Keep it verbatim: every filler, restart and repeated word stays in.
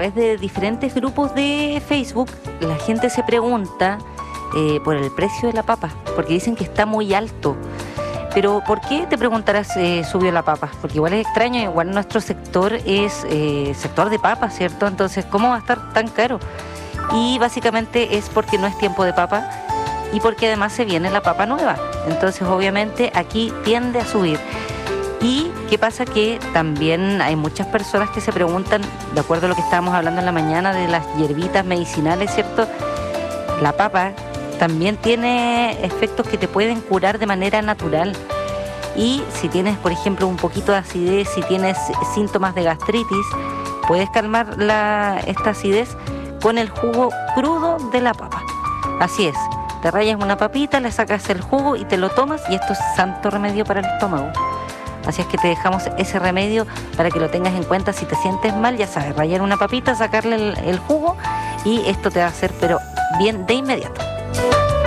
través de diferentes grupos de Facebook, la gente se pregunta eh, por el precio de la papa, porque dicen que está muy alto. Pero ¿por qué, te preguntarás, eh, subió la papa? Porque igual es extraño, igual nuestro sector es eh, sector de papas, ¿cierto? Entonces, ¿cómo va a estar tan caro? Y básicamente es porque no es tiempo de papa y porque además se viene la papa nueva. Entonces, obviamente, aquí tiende a subir. ¿Y qué pasa? Que también hay muchas personas que se preguntan, de acuerdo a lo que estábamos hablando en la mañana de las hierbitas medicinales, ¿cierto? La papa también tiene efectos que te pueden curar de manera natural. Y si tienes, por ejemplo, un poquito de acidez, si tienes síntomas de gastritis, puedes calmar la, esta acidez con el jugo crudo de la papa. Así es, te rayas una papita, le sacas el jugo y te lo tomas, y esto es santo remedio para el estómago. Así es que te dejamos ese remedio para que lo tengas en cuenta. Si te sientes mal, ya sabes, rayar una papita, sacarle el, el jugo, y esto te va a hacer pero bien de inmediato.